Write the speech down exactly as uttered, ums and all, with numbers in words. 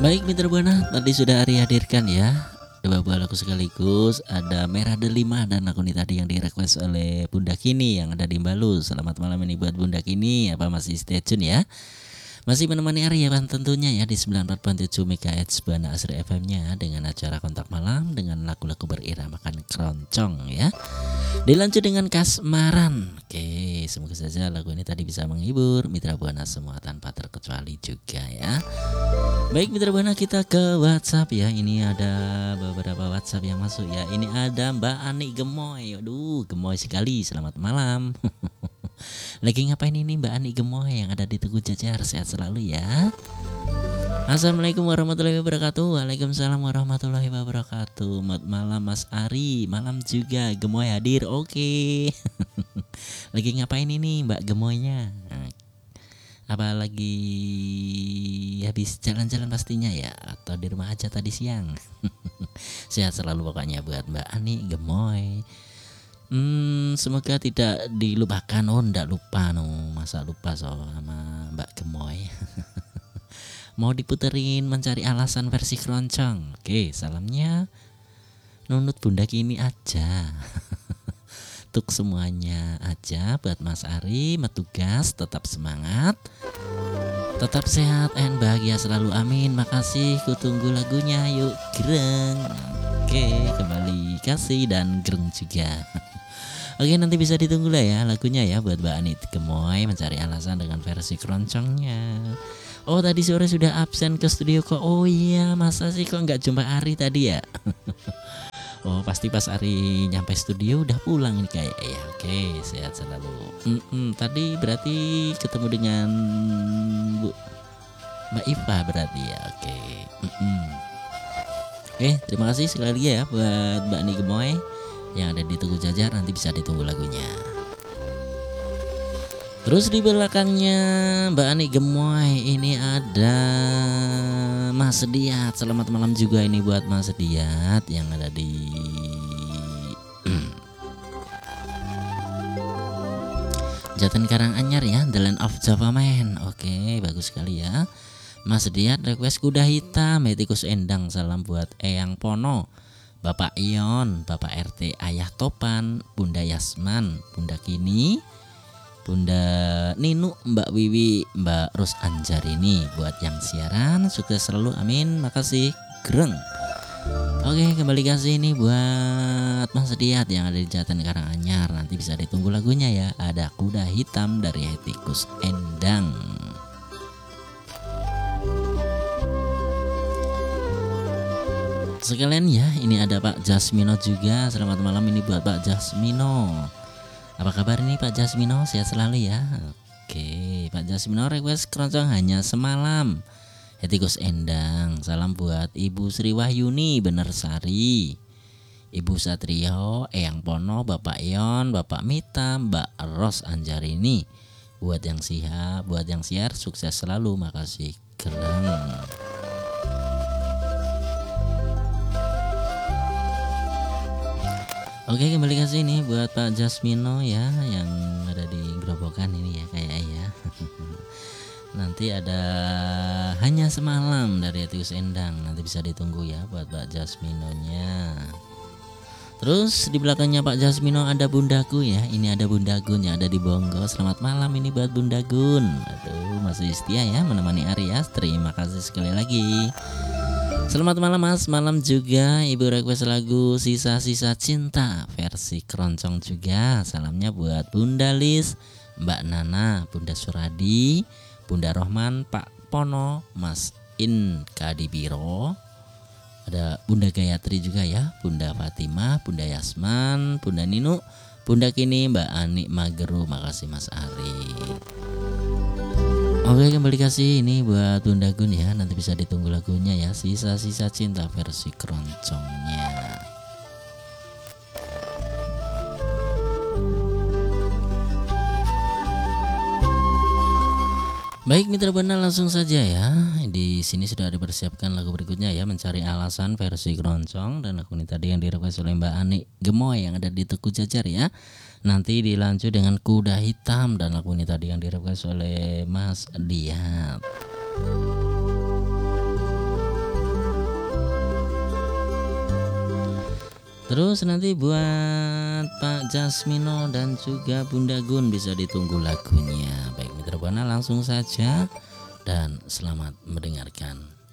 Baik Mitra Buana, tadi sudah Ari hadirkan ya dua buah lagu sekaligus. Ada Merah Delima dan lagu ini tadi yang direquest oleh Bunda Kini yang ada di Mbalu. Selamat malam ini buat Bunda Kini. Apa masih stay tune ya? Masih menemani Ari ya kan tentunya ya di sembilan puluh empat koma tujuh MHz Banda Asri F M-nya dengan acara Kontak Malam dengan lagu-lagu beriramakan keroncong ya. Dilanjut dengan Kasmaran. Oke, semoga saja lagu ini tadi bisa menghibur Mitra Buana semua tanpa terkecuali juga ya. Baik Mitra Buana, kita ke WhatsApp ya. Ini ada beberapa WhatsApp yang masuk ya. Ini ada Mbak Ani Gemoy. Aduh, gemoy sekali. Selamat malam. Lagi ngapain ini Mbak Ani Gemoy yang ada di Tugu Jajar? Sehat selalu ya. Assalamualaikum warahmatullahi wabarakatuh. Waalaikumsalam warahmatullahi wabarakatuh. Selamat malam Mas Ari. Malam juga Gemoy hadir. Oke. Lagi ngapain ini Mbak Gemoynya? Apa lagi habis jalan-jalan pastinya ya, atau di rumah aja tadi siang? Sehat selalu pokoknya buat Mbak Ani Gemoy. Hmm, semoga tidak dilupakan. Oh, ndak lupa no. Masa lupa so sama Mbak Gemoy. Mau diputerin Mencari Alasan versi keroncong. Oke, salamnya nunut Bunda Kini aja. Untuk semuanya aja buat Mas Ari, metugas tetap semangat, tetap sehat dan bahagia selalu, amin. Makasih, kutunggu lagunya, yuk greng. Oke, kembali kasih dan greng juga. Oke, nanti bisa ditunggu lah ya lagunya ya buat Mbak Anit Gemoy, Mencari Alasan dengan versi keroncongnya. Oh, tadi sore sudah absen ke studio kok. Oh iya, masa sih kok nggak jumpa Ari tadi ya? Oh, pasti pas Ari nyampe studio udah pulang ini kayak ya. Oke, sehat selalu. Mm-mm, tadi berarti ketemu dengan Bu Mbak Iva berarti ya. Oke. Mm-mm. Oke, terima kasih sekali lagi ya buat Mbak Ani Gemoy yang ada di Tugu Jajar. Nanti bisa ditunggu lagunya. Terus di belakangnya Mbak Ani Gemoy ini ada Mas Diat. Selamat malam juga ini buat Mas Diat yang ada di Jaten Karanganyar ya, The Land of Java Man. Oke, bagus sekali ya. Mas Diat request kuda hitam, Hetikus Endang. Salam buat Eyang Pono, Bapak Ion, Bapak R T Ayah Topan, Bunda Yasman, Bunda Kini, Bunda Ninu, Mbak Wiwi, Mbak Ros Anjarini. Buat yang siaran sukses selalu, amin. Makasih, greng. Oke, kembali kasih ini buat Mas Diat yang ada di Jaten Karanganyar. Nanti bisa ditunggu lagunya ya. Ada Kuda Hitam dari Hetikus Endang. Sekalian ya, ini ada Pak Jasmino juga. Selamat malam ini buat Pak Jasmino. Apa kabar ini Pak Jasmino? Sehat selalu ya. Oke, Pak Jasmino request keroncong Hanya Semalam, Hetikus Endang. Salam buat Ibu Sri Wahyuni Benersari, Ibu Satrio, Eyang Pono, Bapak Ion, Bapak Mita, Mbak Ros Anjarini. Buat yang siap, buat yang siar sukses selalu. Makasih, keren. Oke, kembali ke sini buat Pak Jasmino ya yang ada di Grobogan ini ya kayak ya. Nanti ada Hanya Semalam dari Hetikus Endang. Nanti bisa ditunggu ya buat Pak Jasminonya. Terus di belakangnya Pak Jasmino ada Bundaku ya. Ini ada Bundagun yang ada di Bonggo. Selamat malam ini buat Bundagun. Aduh, masih setia ya menemani Arias. Terima kasih sekali lagi. Selamat malam Mas, malam juga Ibu request lagu Sisa-Sisa Cinta versi keroncong juga. Salamnya buat Bunda Lis, Mbak Nana, Bunda Suradi, Bunda Rohman, Pak Pono, Mas In Kadibiro. Ada Bunda Gayatri juga ya, Bunda Fatimah, Bunda Yasman, Bunda Ninu, Bunda Kini, Mbak Ani Mageru. Makasih Mas Ari. Oke, kembali kasih ini buat Bunda Gun ya. Nanti bisa ditunggu lagunya ya, Sisa-Sisa Cinta versi keroncongnya. Baik Mitra Buana, langsung saja ya. Di sini sudah dipersiapkan lagu berikutnya ya, Mencari Alasan versi keroncong. Dan lagu ini tadi yang direquest oleh Mbak Ani Gemoy yang ada di Tugu Jajar ya. Nanti dilanjut dengan Kuda Hitam dan lagu ini tadi yang direquest oleh Mas Diat. Terus nanti buat Pak Jasmino dan juga Bunda Gun bisa ditunggu lagunya. Baik Mitra Buana, langsung saja dan selamat mendengarkan.